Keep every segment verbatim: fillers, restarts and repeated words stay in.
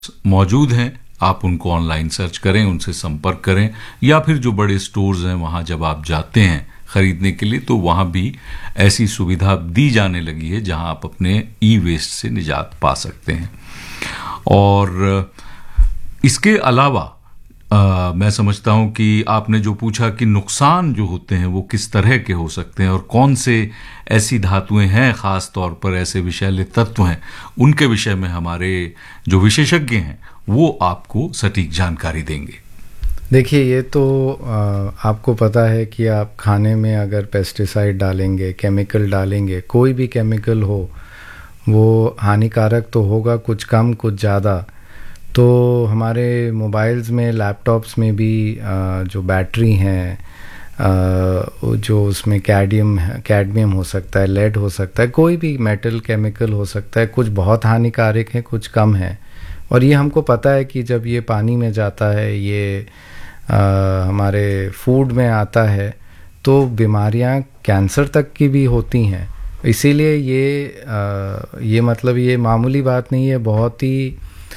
मौजूद हैं, आप उनको ऑनलाइन सर्च करें, उनसे संपर्क करें, या फिर जो बड़े स्टोर्स हैं वहाँ जब आप जाते हैं खरीदने के लिए तो वहाँ भी ऐसी सुविधा दी जाने लगी है जहाँ आप अपने ई वेस्ट से निजात पा सकते हैं। और इसके अलावा आ, मैं समझता हूं कि आपने जो पूछा कि नुकसान जो होते हैं वो किस तरह के हो सकते हैं और कौन से ऐसी धातुएं हैं, खास तौर पर ऐसे विषैले तत्व हैं, उनके विषय में हमारे जो विशेषज्ञ हैं वो आपको सटीक जानकारी देंगे। देखिए, ये तो आ, आपको पता है कि आप खाने में अगर पेस्टिसाइड डालेंगे, केमिकल डालेंगे, कोई भी केमिकल हो वो हानिकारक तो होगा, कुछ कम कुछ ज़्यादा। तो हमारे मोबाइल्स में, लैपटॉप्स में भी आ, जो बैटरी हैं, जो उसमें कैडमियम कैडमियम हो सकता है, लेड हो सकता है, कोई भी मेटल केमिकल हो सकता है, कुछ बहुत हानिकारक है, कुछ कम है। और ये हमको पता है कि जब ये पानी में जाता है, ये आ, हमारे फूड में आता है तो बीमारियां कैंसर तक की भी होती हैं। इसीलिए ये आ, ये मतलब ये मामूली बात नहीं है, बहुत ही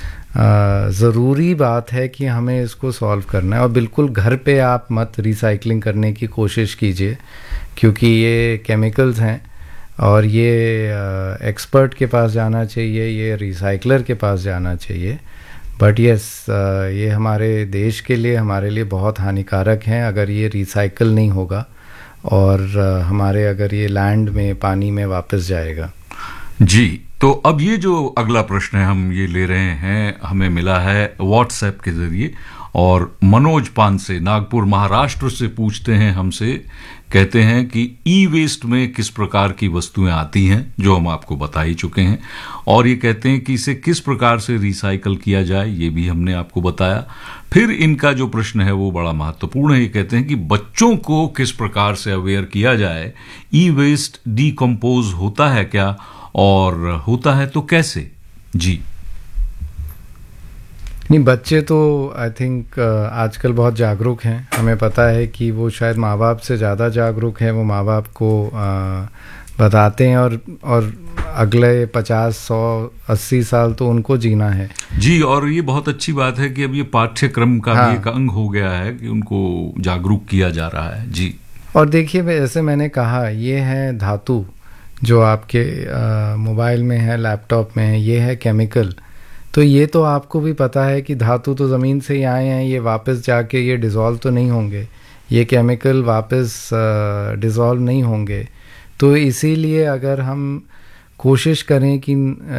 ज़रूरी बात है कि हमें इसको सॉल्व करना है। और बिल्कुल घर पे आप मत रिसाइकलिंग करने की कोशिश कीजिए, क्योंकि ये केमिकल्स हैं और ये एक्सपर्ट के पास जाना चाहिए, ये रिसाइकलर के पास जाना चाहिए। बट यस, ये हमारे देश के लिए, हमारे लिए बहुत हानिकारक हैं अगर ये रिसाइकल नहीं होगा और हमारे अगर ये लैंड में, पानी में वापस जाएगा। जी, तो अब ये जो अगला प्रश्न है हम ये ले रहे हैं, हमें मिला है व्हाट्सएप के जरिए, और मनोज पान से नागपुर महाराष्ट्र से पूछते हैं हमसे, कहते हैं कि ई वेस्ट में किस प्रकार की वस्तुएं आती हैं, जो हम आपको बता ही चुके हैं, और ये कहते हैं कि इसे किस प्रकार से रिसाइकल किया जाए, ये भी हमने आपको बताया। फिर इनका जो प्रश्न है वो बड़ा महत्वपूर्ण है, ये कहते हैं कि बच्चों को किस प्रकार से अवेयर किया जाए, ई वेस्ट डिकम्पोज होता है क्या, और होता है तो कैसे। जी नहीं, बच्चे तो आई थिंक आजकल बहुत जागरूक हैं। हमें पता है कि वो शायद माँ बाप से ज़्यादा जागरूक हैं। वो माँ बाप को आ, बताते हैं और और अगले पचास, सौ, अस्सी साल तो उनको जीना है। जी, और ये बहुत अच्छी बात है कि अब ये पाठ्यक्रम का हाँ। भी एक अंग हो गया है कि उनको जागरूक किया जा रहा है। जी, और देखिए, जैसे मैंने कहा, ये है धातु जो आपके मोबाइल में है, लैपटॉप में है, ये है केमिकल। तो ये तो आपको भी पता है कि धातु तो ज़मीन से ही आए हैं, ये वापस जाके ये डिज़ोल्व तो नहीं होंगे, ये केमिकल वापस डिज़ोल्व नहीं होंगे। तो इसीलिए अगर हम कोशिश करें कि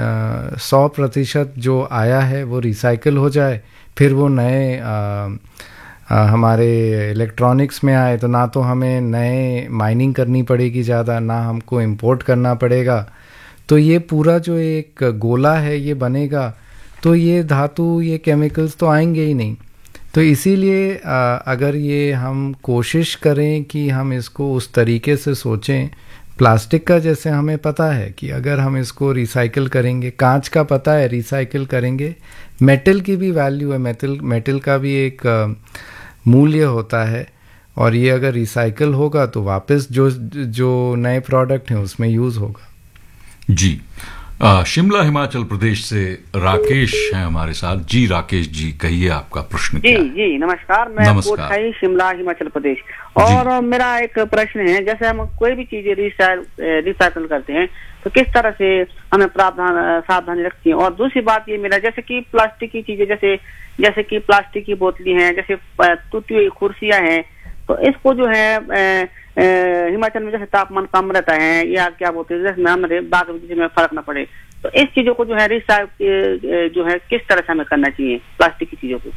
सौ प्रतिशत जो आया है वो रिसाइकल हो जाए, फिर वो नए आ, आ, हमारे इलेक्ट्रॉनिक्स में आए, तो ना तो हमें नए माइनिंग करनी पड़ेगी ज़्यादा, ना हमको इंपोर्ट करना पड़ेगा। तो ये पूरा जो एक गोला है ये बनेगा, तो ये धातु, ये केमिकल्स तो आएंगे ही नहीं। तो इसीलिए अगर ये हम कोशिश करें कि हम इसको उस तरीके से सोचें, प्लास्टिक का जैसे हमें पता है कि अगर हम इसको रिसाइकिल करेंगे, कांच का पता है रिसाइकिल करेंगे, मेटल की भी वैल्यू है, मेटल मेटल का भी एक मूल्य होता है, और ये अगर रिसाइकिल होगा तो वापस जो जो नए प्रोडक्ट हैं उसमें यूज़ होगा। जी, आ, शिमला हिमाचल प्रदेश से राकेश हैं हमारे साथ। जी राकेश जी, कहिए आपका प्रश्न जी, क्या है? जी नमस्कार, मैं कोटखाई, शिमला हिमाचल प्रदेश। और मेरा एक प्रश्न है, जैसे हम कोई भी चीजें रिसाइकल करते हैं तो किस तरह से हमें प्रावधान सावधानी रखती है। और दूसरी बात ये मेरा, जैसे कि प्लास्टिक की चीजें, जैसे जैसे कि प्लास्टिक की बोतली हैं, जैसे टूटी हुई कुर्सियां हैं, तो इसको जो है हिमाचल में जैसे तापमान कम रहता है, या क्या बोलते हैं, जैसे हमारे बाग बगीचे में फर्क ना पड़े, तो इस चीजों को जो है रिसाइकल जो है किस तरह से हमें करना चाहिए प्लास्टिक की चीजों को।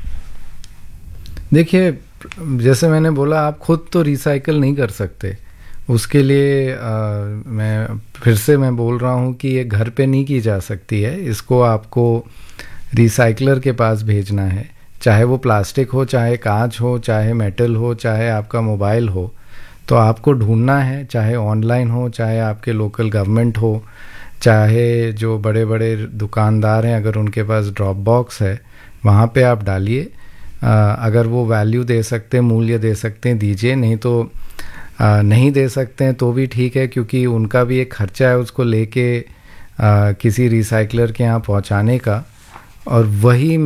देखिए, जैसे मैंने बोला, आप खुद तो रिसाइकल नहीं कर सकते, उसके लिए आ, मैं फिर से मैं बोल रहा हूँ कि ये घर पे नहीं की जा सकती है। इसको आपको रिसाइकलर के पास भेजना है, चाहे वो प्लास्टिक हो, चाहे कांच हो, चाहे मेटल हो, चाहे आपका मोबाइल हो। तो आपको ढूंढना है, चाहे ऑनलाइन हो, चाहे आपके लोकल गवर्नमेंट हो, चाहे जो बड़े बड़े दुकानदार हैं, अगर उनके पास ड्रॉप बॉक्स है, वहाँ पे आप डालिए। अगर वो वैल्यू दे सकते हैं, मूल्य दे सकते हैं, दीजिए, नहीं तो आ, नहीं दे सकते हैं तो भी ठीक है, क्योंकि उनका भी एक खर्चा है उसको लेके आ, किसी रिसाइकलर के यहाँ पहुँचाने का। और वही